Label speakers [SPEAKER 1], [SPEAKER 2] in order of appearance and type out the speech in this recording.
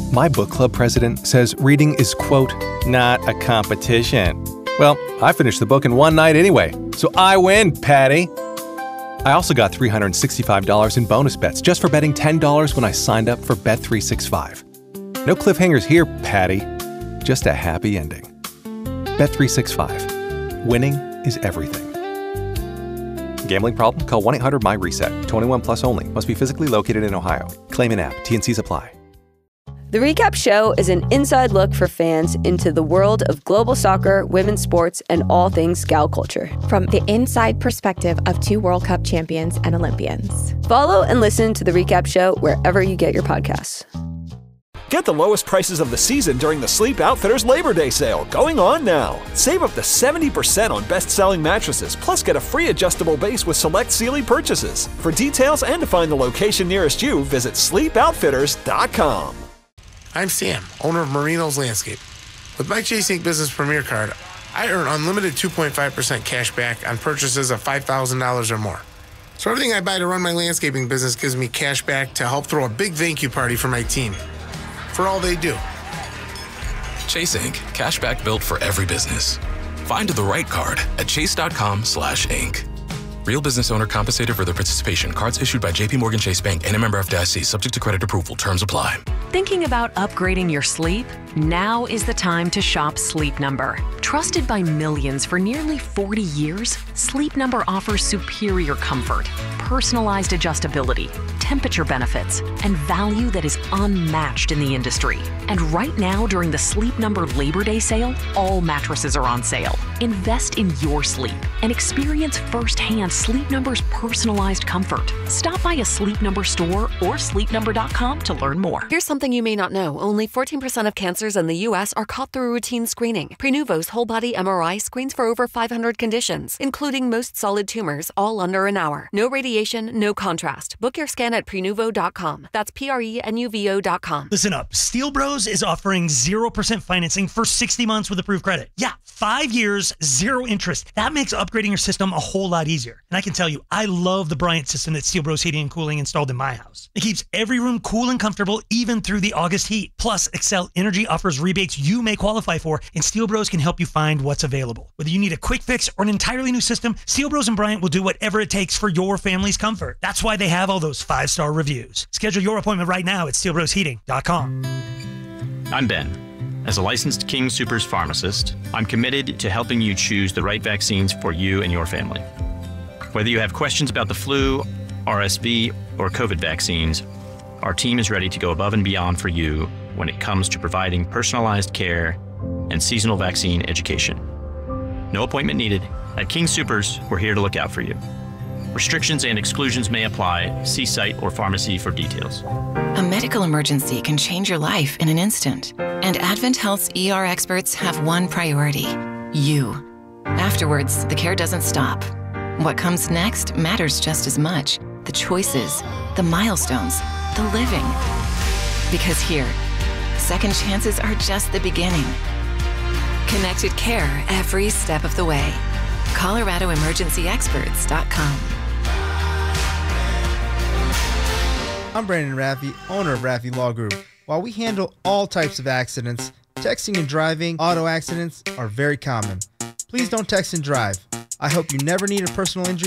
[SPEAKER 1] My book club president says reading is, quote, not a competition. Well, I finished the book in one night anyway, so I win, Patty. I also got $365 in bonus bets just for betting $10 when I signed up for Bet365. No cliffhangers here, Patty. Just a happy ending. Bet365. Winning is everything. Gambling problem? Call 1-800-MY-RESET. 21 plus only. Must be physically located in Ohio. Claim in app. T&Cs apply.
[SPEAKER 2] The Recap Show is an inside look for fans into the world of global soccer, women's sports, and all things gal culture.
[SPEAKER 3] From the inside perspective of 2 World Cup champions and Olympians.
[SPEAKER 2] Follow and listen to The Recap Show wherever you get your podcasts.
[SPEAKER 4] Get the lowest prices of the season during the Sleep Outfitters Labor Day sale, going on now. Save up to 70% on best-selling mattresses, plus get a free adjustable base with select Sealy purchases. For details and to find the location nearest you, visit sleepoutfitters.com.
[SPEAKER 5] I'm Sam, owner of Marino's Landscape. With my Chase Ink Business Premier Card, I earn unlimited 2.5% cash back on purchases of $5,000 or more. So everything I buy to run my landscaping business gives me cash back to help throw a big thank you party for my team. For all they do.
[SPEAKER 6] Chase Ink. Cashback built for every business. Find the right card at chase.com/ink. Real business owner compensated for their participation. Cards issued by JPMorgan Chase Bank and a member FDIC. Subject to credit approval. Terms apply.
[SPEAKER 7] Thinking about upgrading your sleep? Now is the time to shop Sleep Number. Trusted by millions for nearly 40 years, Sleep Number offers superior comfort, personalized adjustability, temperature benefits, and value that is unmatched in the industry. And right now, during the Sleep Number Labor Day sale, all mattresses are on sale. Invest in your sleep and experience firsthand Sleep Number's personalized comfort. Stop by a Sleep Number store or sleepnumber.com to learn more.
[SPEAKER 8] Here's something you may not know. Only 14% of cancers in the U.S. are caught through routine screening. Prenuvo's whole-body MRI screens for over 500 conditions, including most solid tumors, all under an hour. No radiation, no contrast. Book your scan at Prenuvo.com. That's Prenuvo.com.
[SPEAKER 9] Listen up. Steel Bros is offering 0% financing for 60 months with approved credit. Yeah, 5 years, 0 interest. That makes upgrading your system a whole lot easier. And I can tell you, I love the Bryant system that Steel Bros Heating and Cooling installed in my house. It keeps every room cool and comfortable, even through the August heat. Plus, Excel Energy offers rebates you may qualify for, and Steel Bros can help you find what's available. Whether you need a quick fix or an entirely new system, Steel Bros and Bryant will do whatever it takes for your family's comfort. That's why they have all those 5-star reviews. Schedule your appointment right now at steelbrosheating.com.
[SPEAKER 10] I'm Ben. As a licensed King Soopers pharmacist, I'm committed to helping you choose the right vaccines for you and your family. Whether you have questions about the flu, RSV, or COVID vaccines, our team is ready to go above and beyond for you when it comes to providing personalized care and seasonal vaccine education. No appointment needed. At King Soopers, we're here to look out for you. Restrictions and exclusions may apply. See site or pharmacy for details.
[SPEAKER 11] A medical emergency can change your life in an instant. And Advent Health's ER experts have one priority: you. Afterwards, the care doesn't stop. What comes next matters just as much. The choices, the milestones, the living. Because here, second chances are just the beginning. Connected care every step of the way. ColoradoEmergencyExperts.com.
[SPEAKER 12] I'm Brandon Raffi, owner of Raffi Law Group. While we handle all types of accidents, texting and driving auto accidents are very common. Please don't text and drive. I hope you never need a personal injury